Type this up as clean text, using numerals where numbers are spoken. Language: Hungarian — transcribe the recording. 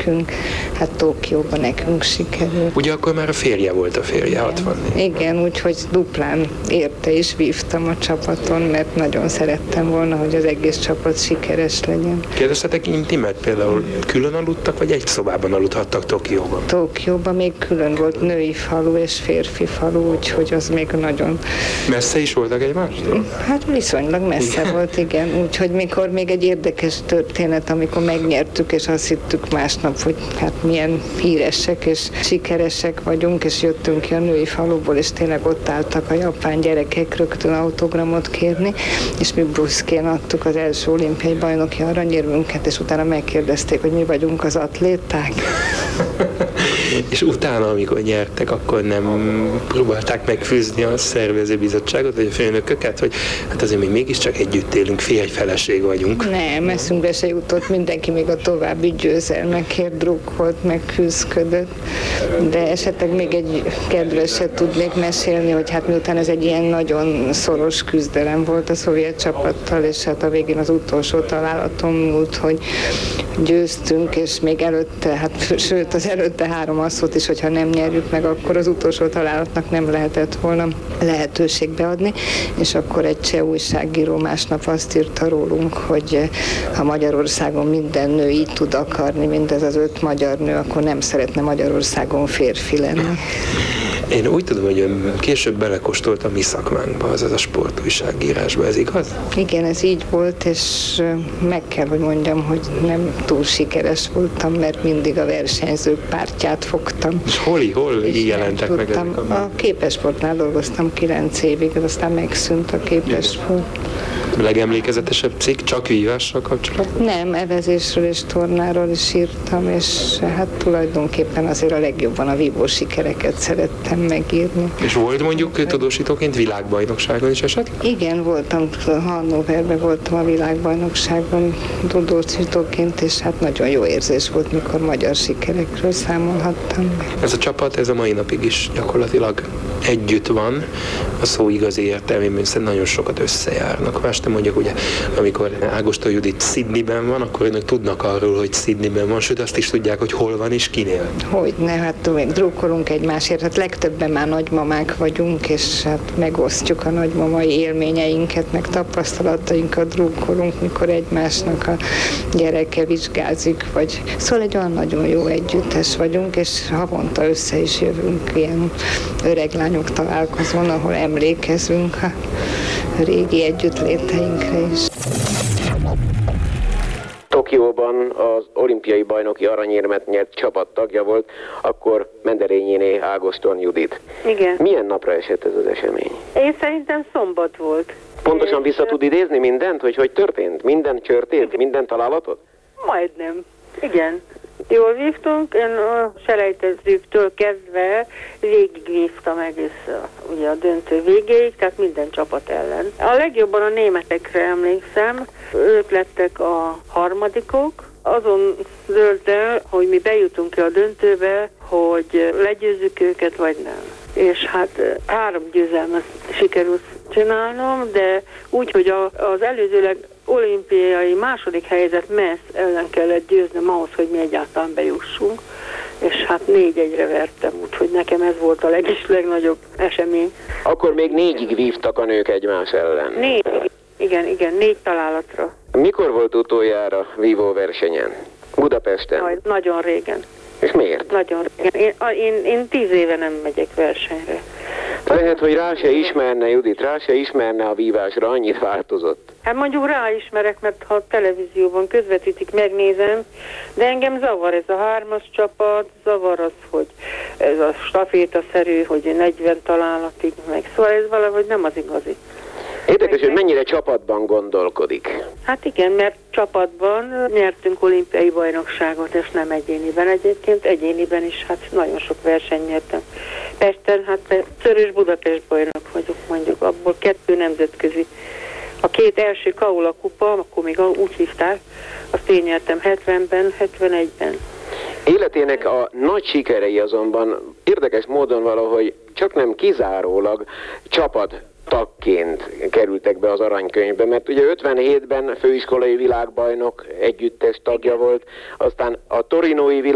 nekünk. Hát Tokióban nekünk sikerült. Ugye akkor már a férje volt, a férje 64. Igen, úgyhogy duplán érte és vívtam a csapaton, mert nagyon szerettem volna, hogy az egész csapat sikeres legyen. Kérdeztetek intimet? Például külön aludtak, vagy egy szobában aludhattak Tokióban? Tokióban még külön volt női falu és férfi falu, úgyhogy az még nagyon... Messze is voltak egymástól? Hát viszonylag messze volt, igen. Úgyhogy mikor még egy érdekes történet, amikor megnyertük, és azt hittük másnap, hogy hát milyen híresek és sikeresek vagyunk, és jöttünk ki a női faluból, és tényleg ott álltak a japán gyerekek rögtön autogramot kérni, és mi bruszkén adtuk az első olimpiai bajnoki aranyérmünket, és utána megkérdezték, hogy mi vagyunk az atléták. És utána, amikor nyertek, akkor nem próbálták megfűzni a szervezőbizottságot, vagy a főnököket, hogy hát azért mi mégiscsak együtt élünk, férj-feleség vagyunk. Nem, eszünkbe se jutott, mindenki még a további győzelmekért drukkolt, meg küzdködött. De esetleg még egy kedveset tudnék mesélni, hogy hát miután ez egy ilyen nagyon szoros küzdelem volt a szovjet csapattal, és hát a végén az utolsó találaton múlt, hogy győztünk, és még előtte, hát sőt az előtte 3 asszót is, hogyha nem nyerjük meg, akkor az utolsó találatnak nem lehetett volna lehetőség beadni, és akkor egy cseh újságíró másnap azt írta rólunk, hogy ha Magyarországon minden nő így tud akarni, mindez az 5 magyar nő, akkor nem szeretne Magyarországon férfi lenni. Én úgy tudom, hogy ön később belekóstolt a mi szakmánkba, azaz a sportújságírásba, ez igaz? Igen, ez így volt, és meg kell, hogy mondjam, hogy nem túl sikeres voltam, mert mindig a versenyzők pártját fogtam. És hol jelentek meg ezek a Képesportnál dolgoztam 9 évig, aztán megszűnt a Képesport. A legemlékezetesebb cikk csak vívással kapcsolatban? Nem, evezésről és tornáról is írtam, és hát tulajdonképpen azért a legjobban a vívó sikereket szerettem megírni. És volt mondjuk tudósítóként világbajnokságon is esetleg? Igen, voltam, Hannoverben voltam a világbajnokságon tudósítóként, és hát nagyon jó érzés volt, mikor magyar sikerekről számolhattam. Ez a csapat, ez a mai napig is gyakorlatilag együtt van, a szó igazi értelmében, hiszen nagyon sokat összejárnak. Más nem mondjuk, ugye, amikor Ágoston Judit Sydneyben van, akkor önök tudnak arról, hogy Sydneyben van, sőt azt is tudják, hogy hol van és kinél. Hogyne, hát még drukkolunk egymásért, hát legtöbben már nagymamák vagyunk, és hát megosztjuk a nagymamai élményeinket, meg tapasztalatainkat drukkolunk, mikor egymásnak a gyereke vizsgázik, vagy szóval egy olyan nagyon jó együttes vagyunk, és havonta össze is jövünk ilyen öreglányok találkozón, ahol emlékezünk a régi együttléteinkre is. Tokióban az olimpiai bajnoki aranyérmet nyert csapattagja volt, akkor Menderényéné Ágoston Judit. Igen. Milyen napra esett ez az esemény? Én szerintem szombat volt. Pontosan vissza tud idézni mindent, hogy történt? Minden történt? Minden találatot? Majdnem. Igen. Jól vívtunk, én a selejtezőktől kezdve végigvívtam egész ugye a döntő végéig, tehát minden csapat ellen. A legjobban a németekre emlékszem, ők lettek a harmadikok, azon dőlt el, hogy mi bejutunk ki a döntőbe, hogy legyőzzük őket, vagy nem. És hát 3 győzelmet sikerült csinálnom, de úgy, hogy az előzőleg olimpiai második helyzet messz ellen kellett győznöm ahhoz, hogy mi egyáltalán bejussunk, és hát 4-1-re vertem, úgyhogy nekem ez volt a legnagyobb esemény. Akkor még 4-ig vívtak a nők egymás ellen? 4, igen, 4 találatra. Mikor volt utoljára vívó versenyen? Budapesten? Nagyon régen. És miért? Nagyon régen. Én 10 éve nem megyek versenyre. Lehet, hogy rá se ismerne, Judit, rá se ismerne a vívásra, annyit változott. Hát mondjuk ráismerek, mert ha a televízióban közvetítik, megnézem, de engem zavar ez a 3-as csapat, zavar az, hogy ez a stafétaszerű, hogy 40 találatig meg. Szóval ez valahogy nem az igazi. Érdekes, hogy mennyire csapatban gondolkodik. Hát igen, mert csapatban nyertünk olimpiai bajnokságot, és nem egyéniben. Egyébként egyéniben is hát nagyon sok versenyt nyertem. Pesten, hát Szörös Budapest bajnok vagyok mondjuk, abból 2 nemzetközi. A 2 első Kaula kupa, akkor még úgy hívták, azt én nyertem 70-ben, 71-ben. Életének a nagy sikerei azonban érdekes módon valahogy csak nem kizárólag csapattagként kerültek be az aranykönyvbe, mert ugye 57-ben főiskolai világbajnok együttes tagja volt, aztán a torinói